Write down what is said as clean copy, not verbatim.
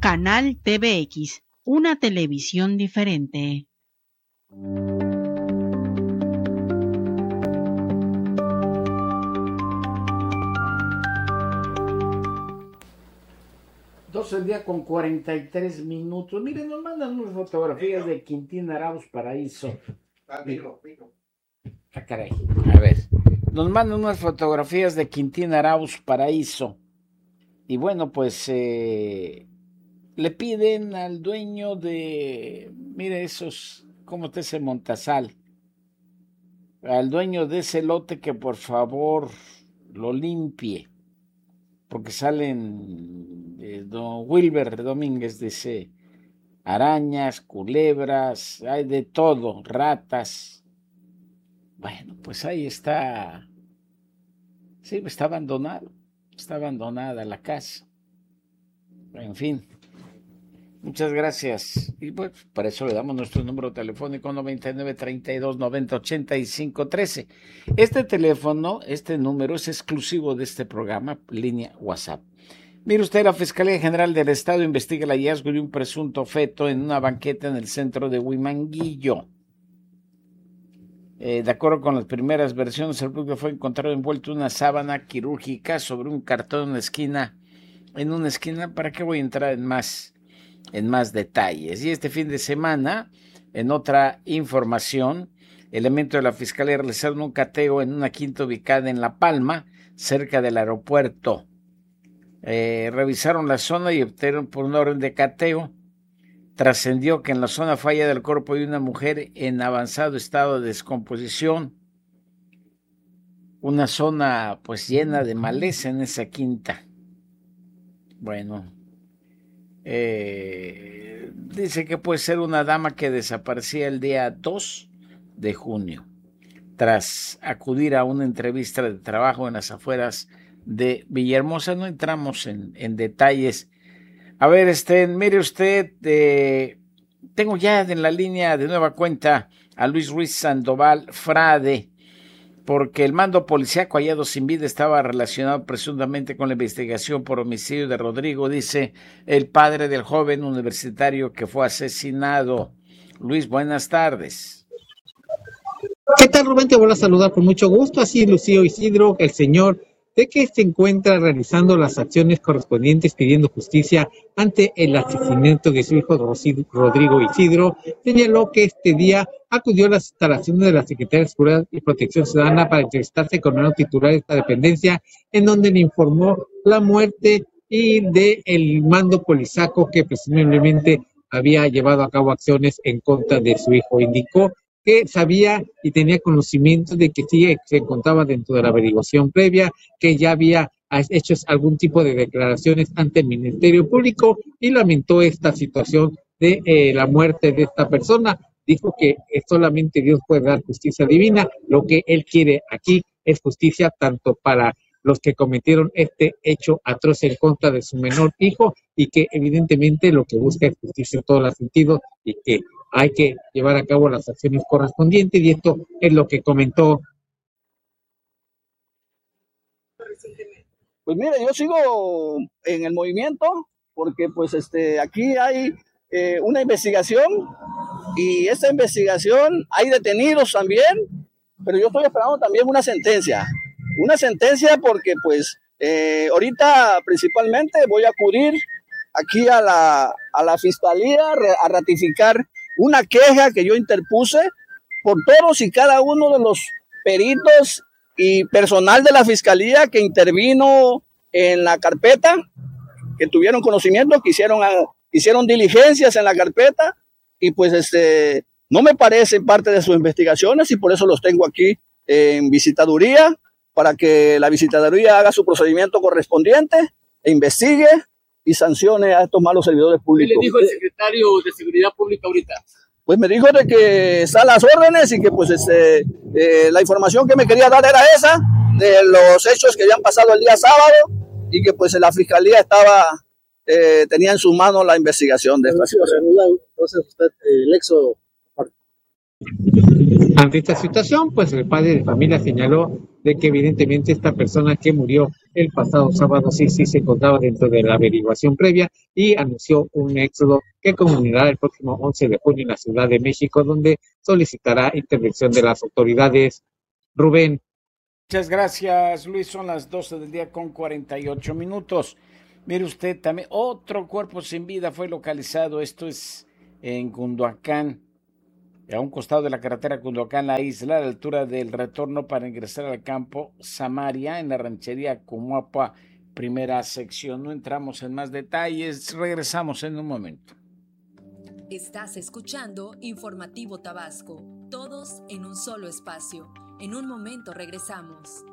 Canal TVX, una televisión diferente. El día con 43 minutos. Miren, nos mandan unas fotografías de Quintín Arauz Paraíso. Caray. A ver. Nos mandan unas fotografías de Quintín Arauz Paraíso. Y bueno, pues le piden al dueño de, mire esos, ¿cómo está ese Montasal? Al dueño de ese lote que por favor lo limpie, porque salen don Wilber Domínguez, dice, arañas, culebras, hay de todo, ratas. Bueno, pues ahí está, sí, está abandonada la casa. En fin, muchas gracias. Y pues para eso le damos nuestro número telefónico 99 32 90 85 13. Este teléfono, este número es exclusivo de este programa, línea WhatsApp. Mire usted, la Fiscalía General del Estado investiga el hallazgo de un presunto feto en una banqueta en el centro de Huimanguillo. De acuerdo con las primeras versiones, el producto fue encontrado envuelto en una sábana quirúrgica sobre un cartón en una esquina. ¿Para qué voy a entrar en más detalles? Y este fin de semana, en otra información, elementos de la Fiscalía realizaron un cateo en una quinta ubicada en La Palma, cerca del aeropuerto. Revisaron la zona y optaron por una orden de cateo. Trascendió que en la zona falla del cuerpo hay una mujer en avanzado estado de descomposición. Una zona pues llena de maleza en esa quinta. Bueno, dice que puede ser una dama que desaparecía el día 2 de junio, tras acudir a una entrevista de trabajo en las afueras de Villahermosa. No entramos en detalles. A ver, mire usted, tengo ya en la línea de nueva cuenta a Luis Ruiz Sandoval Frade, porque el mando policíaco hallado sin vida estaba relacionado presuntamente con la investigación por homicidio de Rodrigo, dice el padre del joven universitario que fue asesinado. Luis, buenas tardes. ¿Qué tal, Rubén? Te voy a saludar con mucho gusto. Así, Lucío Isidro, el señor de que se encuentra realizando las acciones correspondientes pidiendo justicia ante el asesinato de su hijo Rodrigo Isidro, señaló que este día acudió a las instalaciones de la Secretaría de Seguridad y Protección Ciudadana para entrevistarse con el titular de esta dependencia, en donde le informó la muerte y del mando polisaco que presumiblemente había llevado a cabo acciones en contra de su hijo. Indicó que sabía y tenía conocimiento de que sí se encontraba dentro de la averiguación previa, que ya había hecho algún tipo de declaraciones ante el Ministerio Público y lamentó esta situación de la muerte de esta persona. Dijo que solamente Dios puede dar justicia divina. Lo que él quiere aquí es justicia tanto para los que cometieron este hecho atroz en contra de su menor hijo y que evidentemente lo que busca es justicia en todos los sentidos y que hay que llevar a cabo las acciones correspondientes, y esto es lo que comentó. Pues mire, yo sigo en el movimiento porque pues aquí hay una investigación y esta investigación hay detenidos también, pero yo estoy esperando también una sentencia porque pues ahorita principalmente voy a acudir aquí a la fiscalía a ratificar una queja que yo interpuse por todos y cada uno de los peritos y personal de la fiscalía que intervino en la carpeta, que tuvieron conocimiento, que hicieron diligencias en la carpeta y pues no me parece parte de sus investigaciones y por eso los tengo aquí en visitaduría para que la visitaduría haga su procedimiento correspondiente e investigue y sancione a estos malos servidores públicos. ¿Qué le dijo el secretario de Seguridad Pública ahorita? Pues me dijo de que están las órdenes y que pues la información que me quería dar era esa, de los hechos que habían pasado el día sábado y que pues la fiscalía tenía en sus manos la investigación de esta situación. Entonces usted, el exo. Ante esta situación, pues el padre de familia señaló de que evidentemente esta persona que murió el pasado sábado sí se encontraba dentro de la averiguación previa y anunció un éxodo que culminará el próximo 11 de junio en la Ciudad de México, donde solicitará intervención de las autoridades. Rubén. Muchas gracias, Luis. Son las 12 del día con 48 minutos. Mire usted, también otro cuerpo sin vida fue localizado. Esto es en Cunduacán, a un costado de la carretera Cunduacán, la isla, a la altura del retorno para ingresar al campo Samaria, en la ranchería Comuapa, primera sección. No entramos en más detalles. Regresamos en un momento. Estás escuchando Informativo Tabasco, todos en un solo espacio. En un momento regresamos.